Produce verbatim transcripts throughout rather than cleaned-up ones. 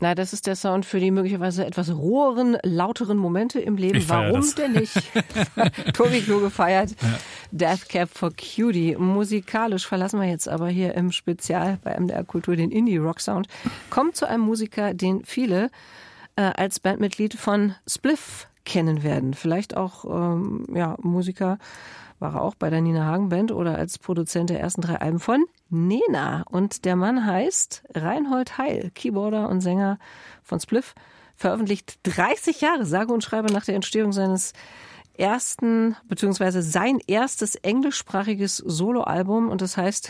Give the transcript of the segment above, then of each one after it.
Na, das ist der Sound für die möglicherweise etwas roheren, lauteren Momente im Leben. Ich feier Warum das. denn nicht? Tobi Kluge feiert Ja. Death Cab for Cutie. Musikalisch verlassen wir jetzt aber hier im Spezial bei M D R Kultur den Indie-Rock-Sound. Kommt zu einem Musiker, den viele äh, als Bandmitglied von Spliff kennen werden. Vielleicht auch ähm, ja, Musiker, war er auch bei der Nina Hagen Band oder als Produzent der ersten drei Alben von Nena. Und der Mann heißt Reinhold Heil, Keyboarder und Sänger von Spliff, veröffentlicht dreißig Jahre, sage und schreibe, nach der Entstehung seines ersten, beziehungsweise sein erstes englischsprachiges Soloalbum, und das heißt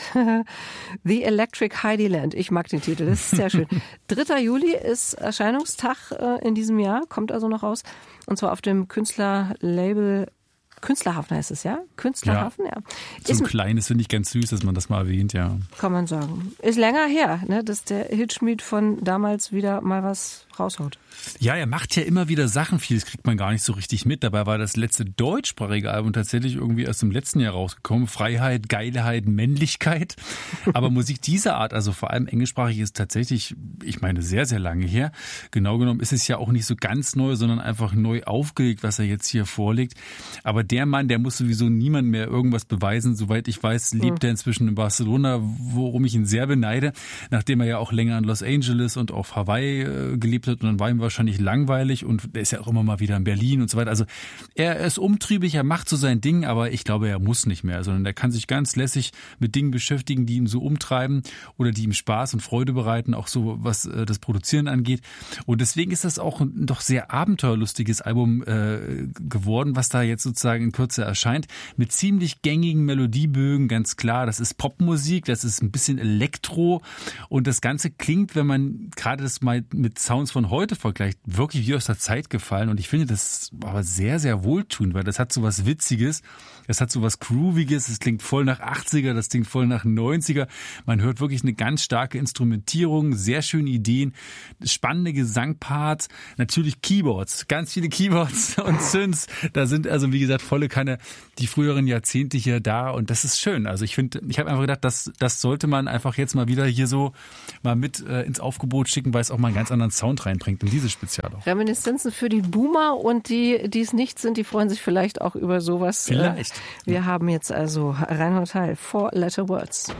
The Electric Heidi Land. Ich mag den Titel, das ist sehr schön. dritter Juli ist Erscheinungstag äh, in diesem Jahr, kommt also noch raus, und zwar auf dem Künstlerlabel Künstlerhafen heißt es, ja? Künstlerhafen, ja. ja. So ein kleines, finde ich ganz süß, dass man das mal erwähnt, ja. Kann man sagen. Ist länger her, ne, dass der Hitschmied von damals wieder mal was raushaut. Ja, er macht ja immer wieder Sachen, vieles kriegt man gar nicht so richtig mit. Dabei war das letzte deutschsprachige Album tatsächlich irgendwie erst im letzten Jahr rausgekommen. Freiheit, Geilheit, Männlichkeit. Aber Musik dieser Art, also vor allem englischsprachig, ist tatsächlich, ich meine, sehr, sehr lange her. Genau genommen ist es ja auch nicht so ganz neu, sondern einfach neu aufgelegt, was er jetzt hier vorlegt. Aber der Mann, der muss sowieso niemand mehr irgendwas beweisen. Soweit ich weiß, lebt er inzwischen in Barcelona, worum ich ihn sehr beneide, nachdem er ja auch länger in Los Angeles und auf Hawaii äh, gelebt hat. Und dann war ihm wahrscheinlich langweilig und er ist ja auch immer mal wieder in Berlin und so weiter. Also er ist umtriebig, er macht so sein Ding, aber ich glaube, er muss nicht mehr, sondern er kann sich ganz lässig mit Dingen beschäftigen, die ihn so umtreiben oder die ihm Spaß und Freude bereiten, auch so was äh, das Produzieren angeht. Und deswegen ist das auch ein doch sehr abenteuerlustiges Album äh, geworden, was da jetzt sozusagen in Kürze erscheint, mit ziemlich gängigen Melodiebögen, ganz klar. Das ist Popmusik, das ist ein bisschen Elektro und das Ganze klingt, wenn man gerade das mal mit Sounds von heute vergleicht, wirklich wie aus der Zeit gefallen. Und ich finde das aber sehr, sehr wohltuend, weil das hat so was Witziges, das hat so was Grooviges, es klingt voll nach achtziger, das klingt voll nach neunziger. Man hört wirklich eine ganz starke Instrumentierung, sehr schöne Ideen, spannende Gesangparts, natürlich Keyboards, ganz viele Keyboards und Synths. Da sind also, wie gesagt, volle Kanne die früheren Jahrzehnte hier da und das ist schön. Also ich finde, ich habe einfach gedacht, das, das sollte man einfach jetzt mal wieder hier so mal mit äh, ins Aufgebot schicken, weil es auch mal einen ganz anderen Sound reinbringt in dieses Spezial auch. Reminiszenzen für die Boomer und die, die es nicht sind, die freuen sich vielleicht auch über sowas. Vielleicht. Wir ja. haben jetzt also Reinhold Heil, Four Letter Words.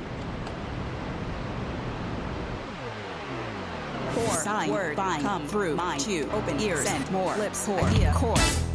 Sign, word, bind, come, through, mind, to, open, ears, send, more, lips, idea, core.